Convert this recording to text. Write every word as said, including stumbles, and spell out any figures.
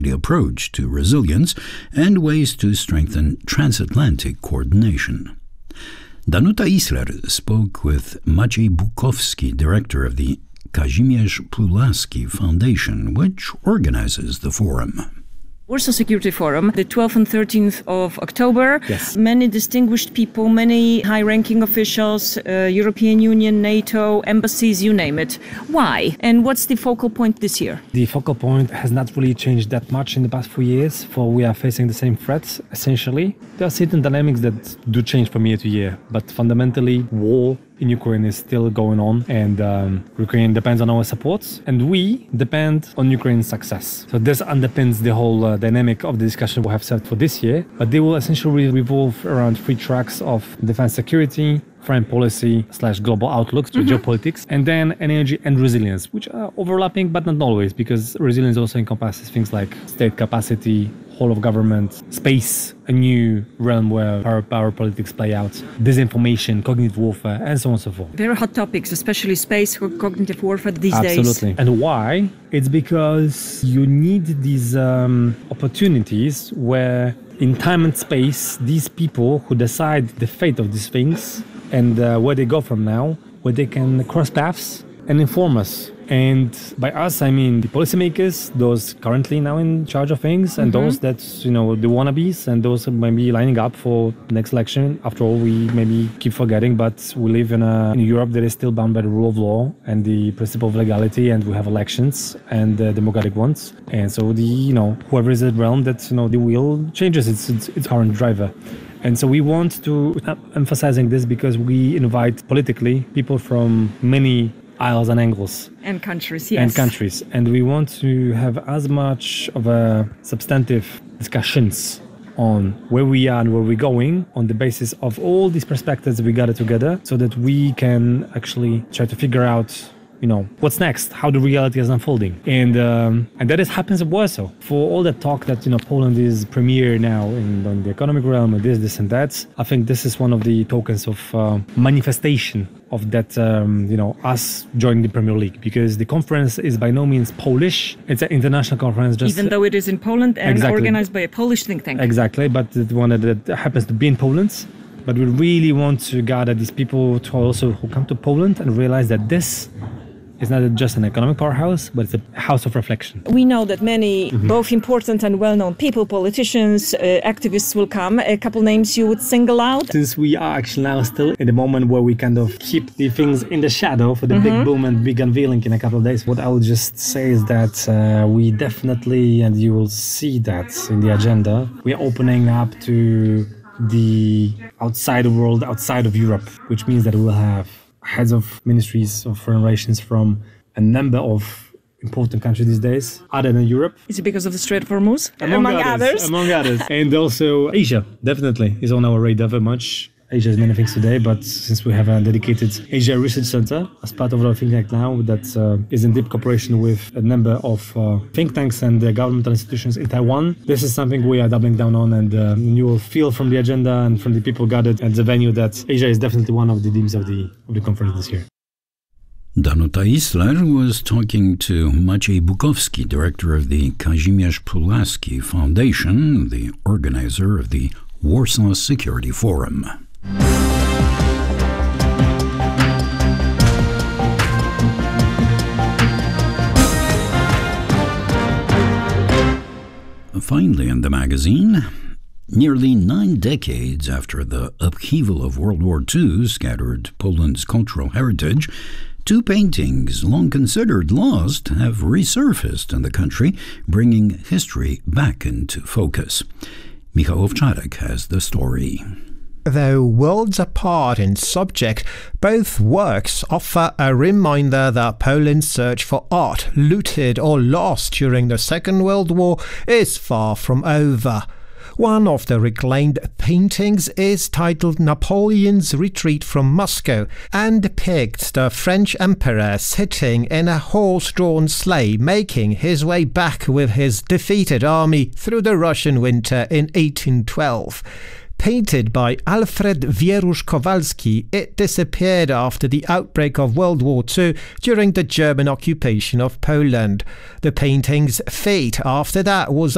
the approach to resilience and ways to strengthen transatlantic coordination. Danuta Isler spoke with Maciej Bukowski, director of the Kazimierz Pulaski Foundation, which organizes the forum. Warsaw Security Forum, the twelfth and thirteenth of October. Yes. Many distinguished people, many high-ranking officials, uh, European Union, NATO, embassies, you name it. Why? And what's the focal point this year? The focal point has not really changed that much in the past few years, for we are facing the same threats, essentially. There are certain dynamics that do change from year to year, but fundamentally, war in Ukraine is still going on, and um, Ukraine depends on our support, and we depend on Ukraine's success. So this underpins the whole uh, dynamic of the discussion we have set for this year, but they will essentially revolve around three tracks of defense security, foreign policy slash global outlooks, mm-hmm. geopolitics, and then energy and resilience, which are overlapping, but not always, because resilience also encompasses things like state capacity, whole of government, space, a new realm where power, power politics play out, disinformation, cognitive warfare, and so on and so forth. Very hot topics, especially space, cognitive warfare these Absolutely. days. Absolutely. And why? It's because you need these um, opportunities where in time and space, these people who decide the fate of these things and uh, where they go from now, where they can cross paths and inform us. And by us, I mean the policymakers, those currently now in charge of things, and mm-hmm. those that, you know, the wannabes, and those who might be lining up for the next election. After all, we maybe keep forgetting, but we live in a in Europe that is still bound by the rule of law and the principle of legality, and we have elections and uh, democratic ones. And so the, you know, whoever is at realm that, you know, the wheel changes its, its, its current driver. And so we want to uh, emphasizing this because we invite politically people from many aisles and angles. And countries, yes. And countries. And we want to have as much of a substantive discussions on where we are and where we're going on the basis of all these perspectives we gather together so that we can actually try to figure out, you know, what's next, how the reality is unfolding. And um, and that is happens in Warsaw. For all that talk that, you know, Poland is premier now in, in the economic realm and this, this and that, I think this is one of the tokens of uh, manifestation of that, um, you know, us joining the Premier League, because the conference is by no means Polish. It's an international conference. Just Even though it is in Poland and exactly. organized by a Polish think tank. Exactly, but the one that happens to be in Poland. But we really want to gather these people to also who come to Poland and realize that this is not just an economic powerhouse, but it's a house of reflection. We know that many mm-hmm. both important and well-known people, politicians, uh, activists will come. A couple names you would single out? Since we are actually now still in the moment where we kind of keep the things in the shadow for the mm-hmm. big boom and big unveiling in a couple of days, what I will just say is that uh, we definitely, and you will see that in the agenda, we are opening up to the outside world, outside of Europe, which means that we will have heads of ministries of foreign relations from a number of important countries these days, other than Europe. Is it because of the Strait of Hormuz? Among, among others, others. Among others. And also Asia, definitely, is on our radar very much. Asia is many things today, but since we have a dedicated Asia Research Center as part of our think tank now that uh, is in deep cooperation with a number of uh, think tanks and uh, governmental institutions in Taiwan, this is something we are doubling down on, and uh, you will feel from the agenda and from the people gathered at the venue that Asia is definitely one of the themes of the, of the conference this year. Danuta Isler was talking to Maciej Bukowski, director of the Kazimierz Pulaski Foundation, the organizer of the Warsaw Security Forum. Finally in the magazine, nearly nine decades after the upheaval of World War Two scattered Poland's cultural heritage, two paintings long considered lost have resurfaced in the country, bringing history back into focus. Michał Owczarek has the story. Though worlds apart in subject, both works offer a reminder that Poland's search for art looted or lost during the Second World War is far from over. One of the reclaimed paintings is titled Napoleon's Retreat from Moscow and depicts the French emperor sitting in a horse-drawn sleigh making his way back with his defeated army through the Russian winter in eighteen twelve. Painted by Alfred Wierusz-Kowalski, it disappeared after the outbreak of World War Two during the German occupation of Poland. The painting's fate after that was